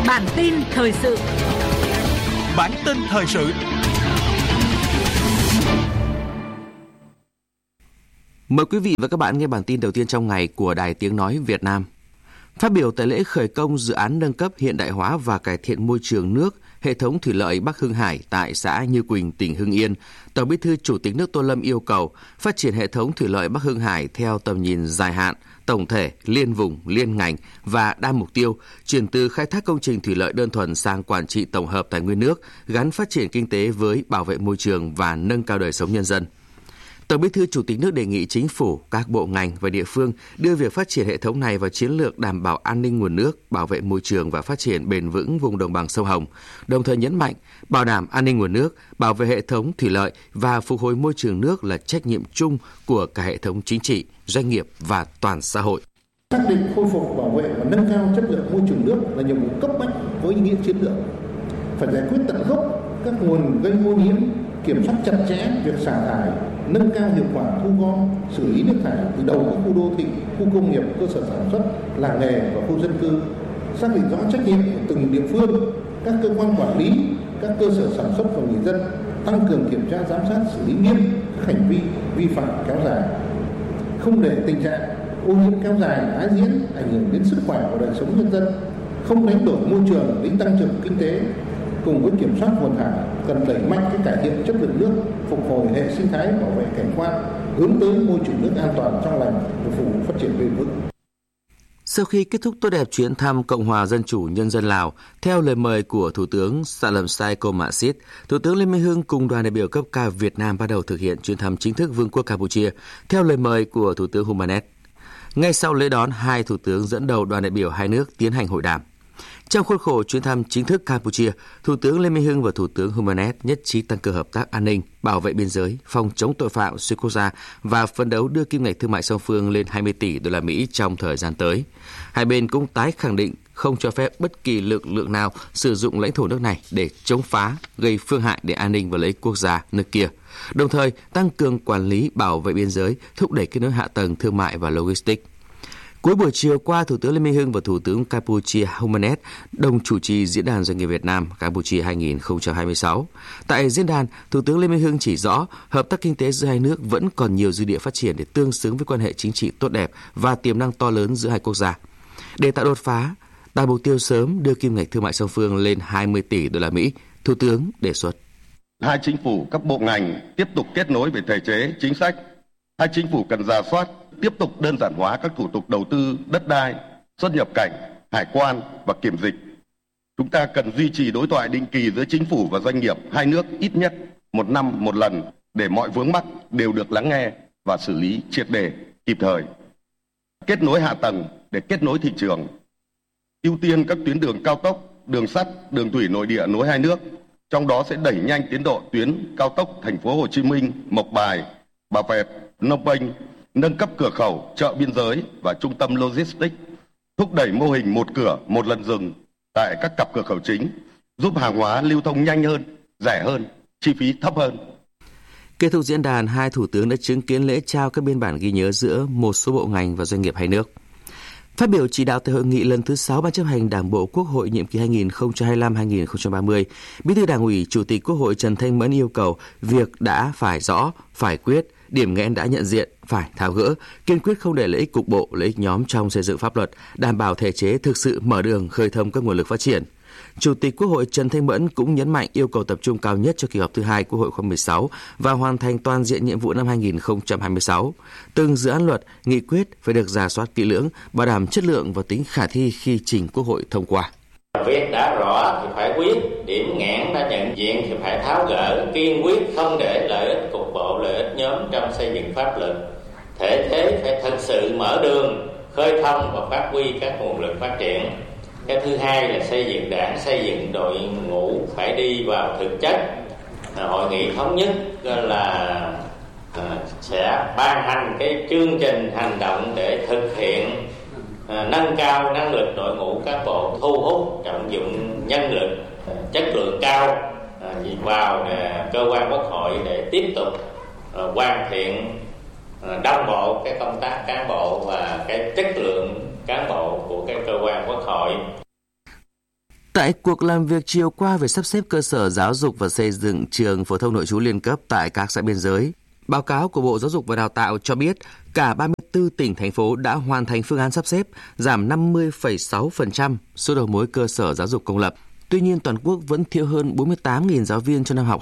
Bản tin thời sự. Bản tin thời sự. Mời quý vị và các bạn nghe bản tin đầu tiên trong ngày của Đài Tiếng nói Việt Nam. Phát biểu tại lễ khởi công dự án nâng cấp hiện đại hóa và cải thiện môi trường nước hệ thống thủy lợi Bắc Hưng Hải tại xã Như Quỳnh, tỉnh Hưng Yên, Tổng Bí thư Chủ tịch nước Tô Lâm yêu cầu phát triển hệ thống thủy lợi Bắc Hưng Hải theo tầm nhìn dài hạn, tổng thể, liên vùng, liên ngành và đa mục tiêu, chuyển từ khai thác công trình thủy lợi đơn thuần sang quản trị tổng hợp tài nguyên nước, gắn phát triển kinh tế với bảo vệ môi trường và nâng cao đời sống nhân dân. Tổng Bí thư Chủ tịch nước đề nghị Chính phủ, các bộ ngành và địa phương đưa việc phát triển hệ thống này vào chiến lược đảm bảo an ninh nguồn nước, bảo vệ môi trường và phát triển bền vững vùng đồng bằng sông Hồng, đồng thời nhấn mạnh bảo đảm an ninh nguồn nước, bảo vệ hệ thống thủy lợi và phục hồi môi trường nước là trách nhiệm chung của cả hệ thống chính trị, doanh nghiệp và toàn xã hội. Xác định khôi phục, bảo vệ và nâng cao chất lượng môi trường nước là nhiệm vụ cấp bách với ý nghĩa chiến lược. Phải giải quyết tận gốc các nguồn gây ô nhiễm, kiểm soát chặt chẽ việc xả thải, nâng cao hiệu quả thu gom, xử lý nước thải từ đầu các khu đô thị, khu công nghiệp, cơ sở sản xuất, làng nghề và khu dân cư. Xác định rõ trách nhiệm của từng địa phương, các cơ quan quản lý, các cơ sở sản xuất và người dân, tăng cường kiểm tra giám sát, xử lý nghiêm các hành vi vi phạm kéo dài. Không để tình trạng ô nhiễm kéo dài tái diễn, ảnh hưởng đến sức khỏe và đời sống nhân dân, không đánh đổi môi trường đến tăng trưởng kinh tế. Cùng với kiểm soát nguồn thải, cần đẩy mạnh cái cải thiện chất lượng nước, phục hồi hệ sinh thái, bảo vệ cảnh quan, hướng tới môi trường nước an toàn trong lành, phục vụ phát triển bền vững. Sau khi kết thúc tốt đẹp chuyến thăm Cộng hòa Dân chủ Nhân dân Lào, theo lời mời của Thủ tướng Salamsai Komachit, Thủ tướng Lê Minh Hưng cùng đoàn đại biểu cấp cao Việt Nam bắt đầu thực hiện chuyến thăm chính thức Vương quốc Campuchia, theo lời mời của Thủ tướng Hulmanet. Ngay sau lễ đón, hai thủ tướng dẫn đầu đoàn đại biểu hai nước tiến hành hội đàm. Trong khuôn khổ chuyến thăm chính thức Campuchia, Thủ tướng Lê Minh Hưng và Thủ tướng Hulmanet nhất trí tăng cường hợp tác an ninh, bảo vệ biên giới, phòng chống tội phạm xuyên quốc gia và phấn đấu đưa kim ngạch thương mại song phương lên 20 tỷ đô la Mỹ trong thời gian tới. Hai bên cũng tái khẳng định không cho phép bất kỳ lực lượng nào sử dụng lãnh thổ nước này để chống phá, gây phương hại đến an ninh và lợi ích quốc gia nước kia. Đồng thời, tăng cường quản lý, bảo vệ biên giới, thúc đẩy kết nối hạ tầng thương mại và logistics. Cuối buổi chiều qua, Thủ tướng Lê Minh Hưng và Thủ tướng Campuchia Hulmanet đồng chủ trì Diễn đàn Doanh nghiệp Việt Nam Campuchia 2026. Tại diễn đàn, Thủ tướng Lê Minh Hưng chỉ rõ hợp tác kinh tế giữa hai nước vẫn còn nhiều dư địa phát triển để tương xứng với quan hệ chính trị tốt đẹp và tiềm năng to lớn giữa hai quốc gia. Để tạo đột phá, đạt mục tiêu sớm đưa kim ngạch thương mại song phương lên 20 tỷ đô la Mỹ, Thủ tướng đề xuất. Hai chính phủ, các bộ ngành tiếp tục kết nối về thể chế, chính sách. Hai chính phủ cần rà soát, tiếp tục đơn giản hóa các thủ tục đầu tư, đất đai, xuất nhập cảnh, hải quan và kiểm dịch. Chúng ta cần duy trì đối thoại định kỳ giữa chính phủ và doanh nghiệp hai nước ít nhất một năm một lần để mọi vướng mắc đều được lắng nghe và xử lý triệt để, kịp thời. Kết nối hạ tầng để kết nối thị trường. Ưu tiên các tuyến đường cao tốc, đường sắt, đường thủy nội địa nối hai nước. Trong đó sẽ đẩy nhanh tiến độ tuyến cao tốc Thành phố Hồ Chí Minh, Mộc Bài, Bà Vẹt, Phnom Penh, nâng cấp cửa khẩu, chợ biên giới và trung tâm logistics, thúc đẩy mô hình một cửa, một lần dừng tại các cặp cửa khẩu chính, giúp hàng hóa lưu thông nhanh hơn, rẻ hơn, chi phí thấp hơn. Kết thúc diễn đàn, hai thủ tướng đã chứng kiến lễ trao các biên bản ghi nhớ giữa một số bộ ngành và doanh nghiệp hai nước. Phát biểu chỉ đạo tại hội nghị lần thứ 6 Ban chấp hành Đảng bộ Quốc hội nhiệm kỳ 2025-2030, Bí thư Đảng ủy, Chủ tịch Quốc hội Trần Thanh Mẫn yêu cầu việc đã phải rõ, phải quyết, điểm nghẽn đã nhận diện, phải tháo gỡ, kiên quyết không để lợi ích cục bộ, lợi ích nhóm trong xây dựng pháp luật, đảm bảo thể chế thực sự mở đường khơi thông các nguồn lực phát triển. Chủ tịch Quốc hội Trần Thanh Mẫn cũng nhấn mạnh yêu cầu tập trung cao nhất cho kỳ họp thứ 2 Quốc hội khóa 16 và hoàn thành toàn diện nhiệm vụ năm 2026. Từng dự án luật, nghị quyết phải được rà soát kỹ lưỡng, bảo đảm chất lượng và tính khả thi khi trình Quốc hội thông qua. Việc đã rõ thì phải quyết, điểm nghẽn đã nhận diện thì phải tháo gỡ, kiên quyết không để lợi ích cục bộ, lợi ích nhóm trong xây dựng pháp luật. Thể chế phải thực sự mở đường, khơi thông và phát huy các nguồn lực phát triển. Cái thứ hai là xây dựng đảng, xây dựng đội ngũ phải đi vào thực chất. Hội nghị thống nhất là sẽ ban hành cái chương trình hành động để thực hiện nâng cao năng lực đội ngũ cán bộ, thu hút trọng dụng nhân lực chất lượng cao vào cơ quan Quốc hội để tiếp tục hoàn thiện đồng bộ cái công tác cán bộ và cái chất lượng cán bộ của cái cơ quan Quốc hội. Tại cuộc làm việc chiều qua về sắp xếp cơ sở giáo dục và xây dựng trường phổ thông nội trú liên cấp tại các xã biên giới, báo cáo của Bộ Giáo dục và Đào tạo cho biết cả 34 tỉnh, thành phố đã hoàn thành phương án sắp xếp, giảm 50,6% số đầu mối cơ sở giáo dục công lập. Tuy nhiên, toàn quốc vẫn thiếu hơn 48.000 giáo viên cho năm học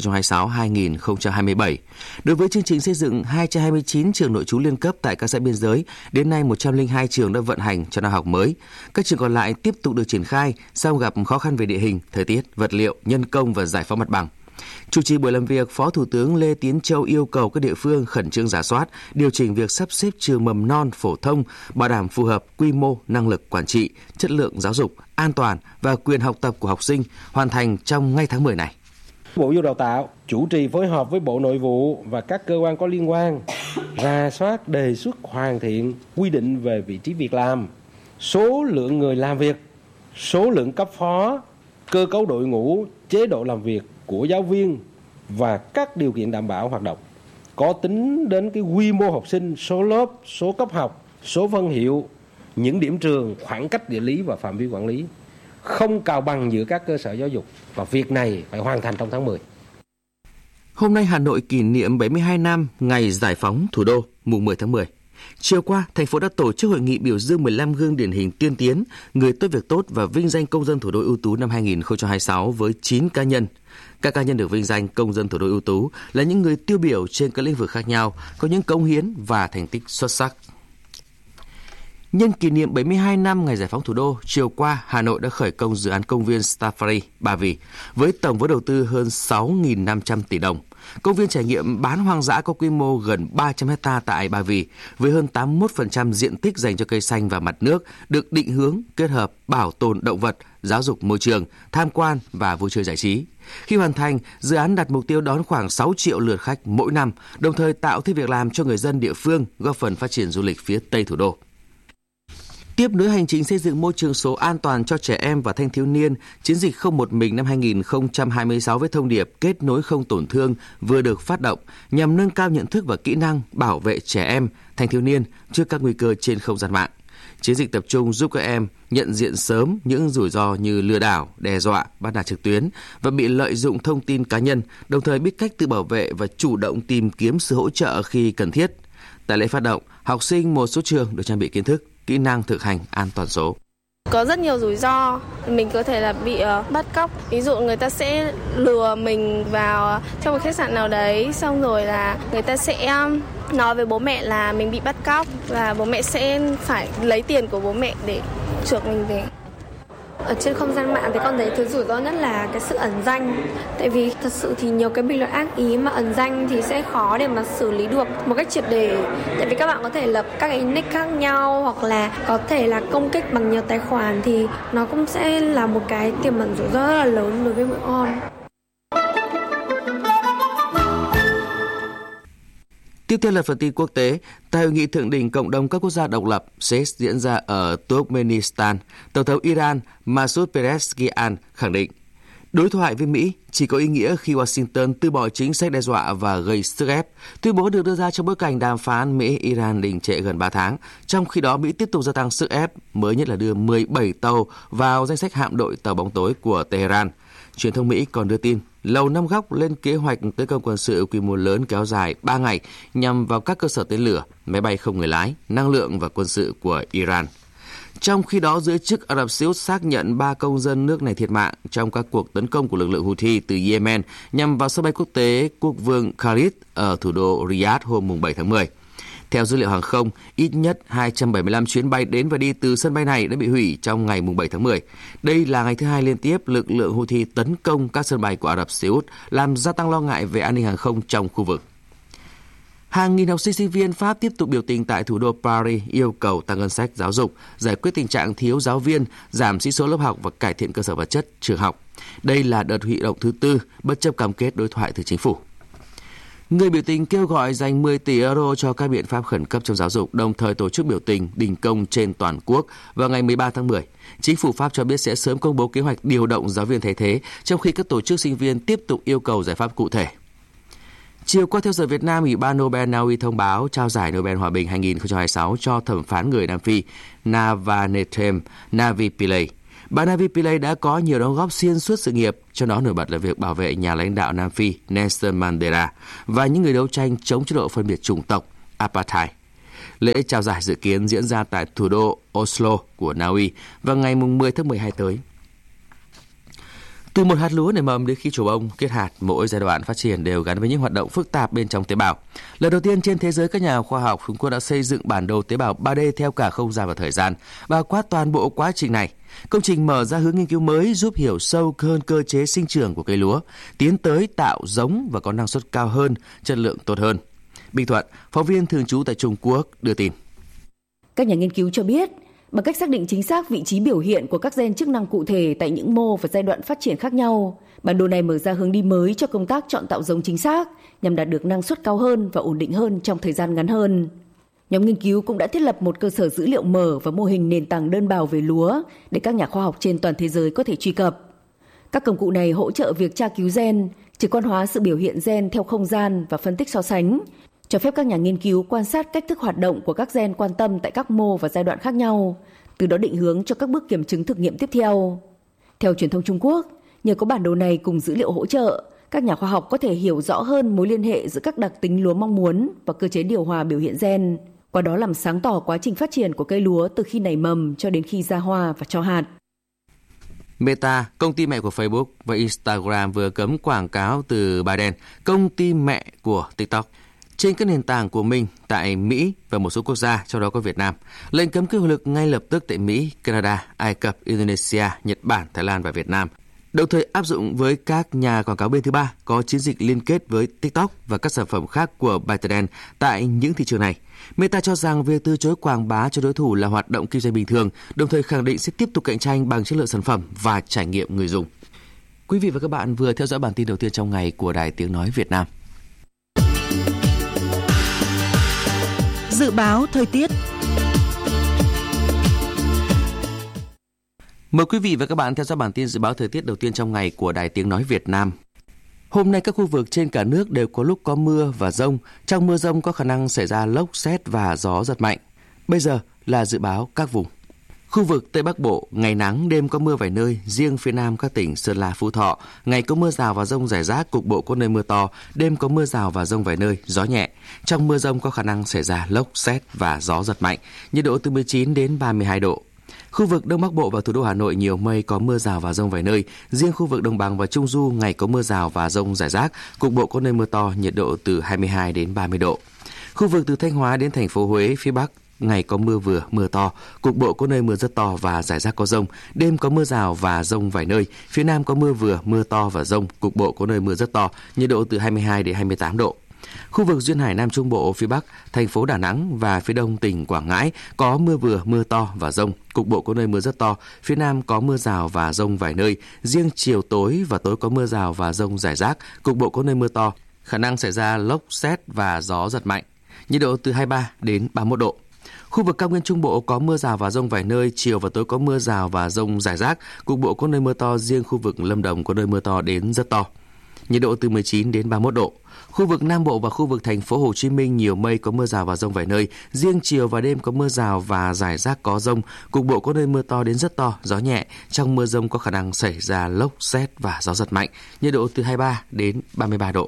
2026-2027. Đối với chương trình xây dựng 229 trường nội trú liên cấp tại các xã biên giới, đến nay 102 trường đã vận hành cho năm học mới. Các trường còn lại tiếp tục được triển khai, song gặp khó khăn về địa hình, thời tiết, vật liệu, nhân công và giải phóng mặt bằng. Chủ trì buổi làm việc, Phó Thủ tướng Lê Tiến Châu yêu cầu các địa phương khẩn trương rà soát, điều chỉnh việc sắp xếp trường mầm non phổ thông, bảo đảm phù hợp quy mô, năng lực quản trị, chất lượng giáo dục, an toàn và quyền học tập của học sinh, hoàn thành trong ngay tháng 10 này. Bộ Giáo dục Đào tạo chủ trì phối hợp với Bộ Nội vụ và các cơ quan có liên quan, rà soát đề xuất hoàn thiện quy định về vị trí việc làm, số lượng người làm việc, số lượng cấp phó, cơ cấu đội ngũ, chế độ làm việc của giáo viên và các điều kiện đảm bảo hoạt động. Có tính đến cái quy mô học sinh, số lớp, số cấp học, số phân hiệu, những điểm trường, khoảng cách địa lý và phạm vi quản lý. Không cào bằng giữa các cơ sở giáo dục và việc này phải hoàn thành trong tháng 10. Hôm nay Hà Nội kỷ niệm 72 năm ngày giải phóng thủ đô, mùng 10 tháng 10. Chiều qua, thành phố đã tổ chức hội nghị biểu dương 15 gương điển hình tiên tiến, người tốt việc tốt và vinh danh công dân thủ đô ưu tú năm 2026 với 9 cá nhân. Các cá nhân được vinh danh công dân thủ đô ưu tú là những người tiêu biểu trên các lĩnh vực khác nhau, có những cống hiến và thành tích xuất sắc. Nhân kỷ niệm 72 năm ngày giải phóng thủ đô, chiều qua, Hà Nội đã khởi công dự án công viên Safari Ba Vì với tổng vốn đầu tư hơn 6.500 tỷ đồng. Công viên trải nghiệm bán hoang dã có quy mô gần 300 ha tại Ba Vì với hơn 81% diện tích dành cho cây xanh và mặt nước được định hướng kết hợp bảo tồn động vật, giáo dục môi trường, tham quan và vui chơi giải trí. Khi hoàn thành, dự án đặt mục tiêu đón khoảng 6 triệu lượt khách mỗi năm, đồng thời tạo thêm việc làm cho người dân địa phương, góp phần phát triển du lịch phía Tây thủ đô. Tiếp nối hành trình xây dựng môi trường số an toàn cho trẻ em và thanh thiếu niên, chiến dịch Không một mình năm 2026 với thông điệp kết nối không tổn thương vừa được phát động nhằm nâng cao nhận thức và kỹ năng bảo vệ trẻ em, thanh thiếu niên trước các nguy cơ trên không gian mạng. Chiến dịch tập trung giúp các em nhận diện sớm những rủi ro như lừa đảo, đe dọa, bắt nạt trực tuyến và bị lợi dụng thông tin cá nhân, đồng thời biết cách tự bảo vệ và chủ động tìm kiếm sự hỗ trợ khi cần thiết. Tại lễ phát động, học sinh một số trường được trang bị kiến thức, kỹ năng thực hành an toàn số. Có rất nhiều rủi ro, mình có thể là bị bắt cóc. Ví dụ người ta sẽ lừa mình vào trong một khách sạn nào đấy, xong rồi là người ta sẽ nói với bố mẹ là mình bị bắt cóc và bố mẹ sẽ phải lấy tiền của bố mẹ để chuộc mình về. Ở trên không gian mạng thì con thấy thứ rủi ro nhất là cái sự ẩn danh. Tại vì thật sự thì nhiều cái bình luận ác ý mà ẩn danh thì sẽ khó để mà xử lý được một cách triệt để. Tại vì các bạn có thể lập các cái nick khác nhau hoặc là có thể là công kích bằng nhiều tài khoản thì nó cũng sẽ là một cái tiềm ẩn rủi ro rất là lớn đối với mỗi con. Tiếp theo là phần tin quốc tế. Tại hội nghị thượng đỉnh cộng đồng các quốc gia độc lập CES diễn ra ở Turkmenistan, Tổng thống Iran Masoud Pezeshkian khẳng định đối thoại với Mỹ chỉ có ý nghĩa khi Washington từ bỏ chính sách đe dọa và gây sức ép. Tuyên bố được đưa ra trong bối cảnh đàm phán Mỹ-Iran đình trệ gần 3 tháng. Trong khi đó, Mỹ tiếp tục gia tăng sức ép, mới nhất là đưa 17 tàu vào danh sách hạm đội tàu bóng tối của Tehran. Truyền thông Mỹ còn đưa tin Lầu Năm Góc lên kế hoạch tấn công quân sự quy mô lớn kéo dài 3 ngày nhằm vào các cơ sở tên lửa, máy bay không người lái, năng lượng và quân sự của Iran. Trong khi đó, giới chức Ả Rập Xê Út xác nhận 3 công dân nước này thiệt mạng trong các cuộc tấn công của lực lượng Houthi từ Yemen nhằm vào sân bay quốc tế Quốc vương Khalid ở thủ đô Riyadh hôm 7 tháng 10. Theo dữ liệu hàng không, ít nhất 275 chuyến bay đến và đi từ sân bay này đã bị hủy trong ngày 7 tháng 10. Đây là ngày thứ hai liên tiếp lực lượng Houthi tấn công các sân bay của Ả Rập Xê Út, làm gia tăng lo ngại về an ninh hàng không trong khu vực. Hàng nghìn học sinh sinh viên Pháp tiếp tục biểu tình tại thủ đô Paris yêu cầu tăng ngân sách giáo dục, giải quyết tình trạng thiếu giáo viên, giảm sĩ số lớp học và cải thiện cơ sở vật chất trường học. Đây là đợt huy động thứ tư bất chấp cam kết đối thoại từ chính phủ. Người biểu tình kêu gọi dành 10 tỷ euro cho các biện pháp khẩn cấp trong giáo dục, đồng thời tổ chức biểu tình đình công trên toàn quốc vào ngày 13 tháng 10. Chính phủ Pháp cho biết sẽ sớm công bố kế hoạch điều động giáo viên thay thế, trong khi các tổ chức sinh viên tiếp tục yêu cầu giải pháp cụ thể. Chiều qua theo giờ Việt Nam, Ủy ban Nobel Na Uy thông báo trao giải Nobel Hòa bình 2026 cho thẩm phán người Nam Phi Navalny Navi Pillay. Bà Navi Pillay đã có nhiều đóng góp xuyên suốt sự nghiệp, trong đó nổi bật là việc bảo vệ nhà lãnh đạo Nam Phi Nelson Mandela và những người đấu tranh chống chế độ phân biệt chủng tộc Apartheid. Lễ trao giải dự kiến diễn ra tại thủ đô Oslo của Na Uy vào ngày 10 tháng 12 tới. Từ một hạt lúa nảy mầm đến khi trổ bông, kết hạt, mỗi giai đoạn phát triển đều gắn với những hoạt động phức tạp bên trong tế bào. Lần đầu tiên trên thế giới, các nhà khoa học Trung Quốc đã xây dựng bản đồ tế bào 3D theo cả không gian và thời gian, bao quát toàn bộ quá trình này. Công trình mở ra hướng nghiên cứu mới giúp hiểu sâu hơn cơ chế sinh trưởng của cây lúa, tiến tới tạo giống và có năng suất cao hơn, chất lượng tốt hơn. Bình Thuận, phóng viên thường trú tại Trung Quốc đưa tin. Các nhà nghiên cứu cho biết, bằng cách xác định chính xác vị trí biểu hiện của các gen chức năng cụ thể tại những mô và giai đoạn phát triển khác nhau, bản đồ này mở ra hướng đi mới cho công tác chọn tạo giống chính xác nhằm đạt được năng suất cao hơn và ổn định hơn trong thời gian ngắn hơn. Nhóm nghiên cứu cũng đã thiết lập một cơ sở dữ liệu mở và mô hình nền tảng đơn bào về lúa để các nhà khoa học trên toàn thế giới có thể truy cập. Các công cụ này hỗ trợ việc tra cứu gen, trực quan hóa sự biểu hiện gen theo không gian và phân tích so sánh, cho phép các nhà nghiên cứu quan sát cách thức hoạt động của các gen quan tâm tại các mô và giai đoạn khác nhau, từ đó định hướng cho các bước kiểm chứng thực nghiệm tiếp theo. Theo truyền thông Trung Quốc, nhờ có bản đồ này cùng dữ liệu hỗ trợ, các nhà khoa học có thể hiểu rõ hơn mối liên hệ giữa các đặc tính lúa mong muốn và cơ chế điều hòa biểu hiện gen, qua đó làm sáng tỏ quá trình phát triển của cây lúa từ khi nảy mầm cho đến khi ra hoa và cho hạt. Meta, công ty mẹ của Facebook và Instagram vừa cấm quảng cáo từ Biden, công ty mẹ của TikTok, trên các nền tảng của mình tại Mỹ và một số quốc gia, trong đó có Việt Nam. Lệnh cấm có hiệu lực ngay lập tức tại Mỹ, Canada, Ai Cập, Indonesia, Nhật Bản, Thái Lan và Việt Nam. Đồng thời áp dụng với các nhà quảng cáo bên thứ ba có chiến dịch liên kết với TikTok và các sản phẩm khác của ByteDance tại những thị trường này. Meta cho rằng việc từ chối quảng bá cho đối thủ là hoạt động kinh doanh bình thường, đồng thời khẳng định sẽ tiếp tục cạnh tranh bằng chất lượng sản phẩm và trải nghiệm người dùng. Quý vị và các bạn vừa theo dõi bản tin đầu tiên trong ngày của Đài Tiếng Nói Việt Nam. Dự báo thời tiết. Mời quý vị và các bạn theo dõi bản tin dự báo thời tiết đầu tiên trong ngày của Đài Tiếng Nói Việt Nam. Hôm nay các khu vực trên cả nước đều có lúc có mưa và dông. Trong mưa dông có khả năng xảy ra lốc sét và gió giật mạnh. Bây giờ là dự báo các vùng. Khu vực Tây Bắc Bộ, ngày nắng, đêm có mưa vài nơi, riêng phía Nam các tỉnh Sơn La, Phú Thọ, ngày có mưa rào và dông rải rác, cục bộ có nơi mưa to, đêm có mưa rào và dông vài nơi, gió nhẹ. Trong mưa dông có khả năng xảy ra lốc, sét và gió giật mạnh, nhiệt độ từ 19 đến 32 độ. Khu vực Đông Bắc Bộ và thủ đô Hà Nội nhiều mây, có mưa rào và dông vài nơi, riêng khu vực Đồng bằng và Trung Du ngày có mưa rào và dông rải rác, cục bộ có nơi mưa to, nhiệt độ từ 22 đến 30 độ. Khu vực từ Thanh Hóa đến thành phố Huế phía Bắc ngày có mưa vừa, mưa to, cục bộ có nơi mưa rất to và rải rác có dông, đêm có mưa rào và dông vài nơi, phía Nam có mưa vừa, mưa to và dông, cục bộ có nơi mưa rất to, nhiệt độ từ 22 đến 28 độ. Khu vực duyên hải Nam Trung Bộ phía Bắc, thành phố Đà Nẵng và phía Đông tỉnh Quảng Ngãi có mưa vừa, mưa to và dông, cục bộ có nơi mưa rất to, phía Nam có mưa rào và dông vài nơi, riêng chiều tối và tối có mưa rào và dông rải rác, cục bộ có nơi mưa to, khả năng xảy ra lốc, sét và gió giật mạnh, nhiệt độ từ 23 đến 31 độ. Khu vực cao nguyên Trung Bộ có mưa rào và dông vài nơi, chiều và tối có mưa rào và dông rải rác, cục bộ có nơi mưa to, riêng khu vực Lâm Đồng có nơi mưa to đến rất to. Nhiệt độ từ 19 đến 31 độ. Khu vực Nam Bộ và khu vực thành phố Hồ Chí Minh nhiều mây, có mưa rào và dông vài nơi, riêng chiều và đêm có mưa rào và rải rác có dông, cục bộ có nơi mưa to đến rất to, gió nhẹ. Trong mưa dông có khả năng xảy ra lốc, sét và gió giật mạnh, nhiệt độ từ 23 đến 33 độ.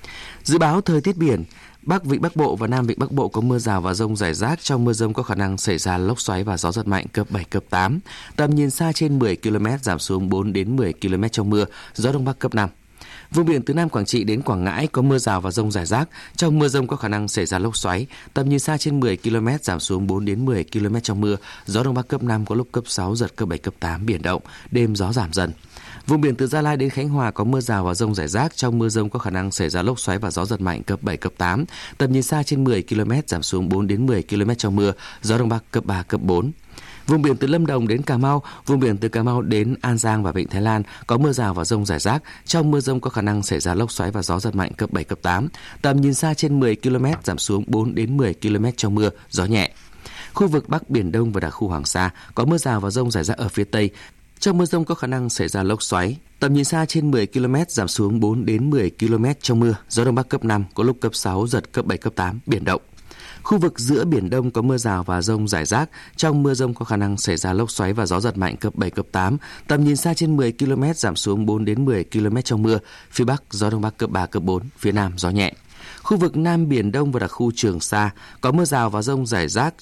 Dự báo thời tiết biển. Bắc Vịnh Bắc Bộ và Nam Vịnh Bắc Bộ có mưa rào và dông rải rác, trong mưa dông có khả năng xảy ra lốc xoáy và gió giật mạnh cấp 7, cấp 8. Tầm nhìn xa trên 10 km, giảm xuống 4 đến 10 km trong mưa, gió Đông Bắc cấp 5. Vùng biển từ Nam Quảng Trị đến Quảng Ngãi có mưa rào và dông rải rác, trong mưa dông có khả năng xảy ra lốc xoáy, tầm nhìn xa trên 10 km, giảm xuống 4 đến 10 km trong mưa, gió Đông Bắc cấp 5, có lúc cấp 6, giật cấp 7, cấp 8, biển động, đêm gió giảm dần. Vùng biển từ Gia Lai đến Khánh Hòa có mưa rào và dông rải rác, trong mưa dông có khả năng xảy ra lốc xoáy và gió giật mạnh cấp 7, cấp 8, tầm nhìn xa trên 10 km, giảm xuống 4 đến 10 km trong mưa, gió Đông Bắc cấp 3, cấp 4. Vùng biển từ Lâm Đồng đến Cà Mau, vùng biển từ Cà Mau đến An Giang và Vịnh Thái Lan có mưa rào và dông rải rác, trong mưa dông có khả năng xảy ra lốc xoáy và gió giật mạnh cấp 7, cấp 8, tầm nhìn xa trên 10 km, giảm xuống 4 đến 10 km trong mưa, gió nhẹ. Khu vực Bắc Biển Đông và đặc khu Hoàng Sa có mưa rào và dông rải rác ở phía Tây, trong mưa dông có khả năng xảy ra lốc xoáy, tầm nhìn xa trên 10 km, giảm xuống 4 đến 10 km trong mưa, gió Đông Bắc cấp 5, có lúc cấp 6, giật cấp 7, cấp 8, biển động. Khu vực giữa Biển Đông có mưa rào và dông rải rác. Trong mưa dông có khả năng xảy ra lốc xoáy và gió giật mạnh cấp 7, cấp 8. Tầm nhìn xa trên 10 km, giảm xuống 4 đến 10 km trong mưa. Phía Bắc gió Đông Bắc cấp 3, cấp 4, phía Nam gió nhẹ. Khu vực Nam Biển Đông và đặc khu Trường Sa có mưa rào và dông rải rác.